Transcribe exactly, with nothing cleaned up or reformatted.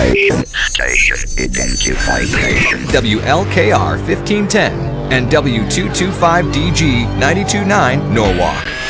Station, station, identification. W L K R fifteen ten and W two twenty-five D G ninety-two point nine Norwalk.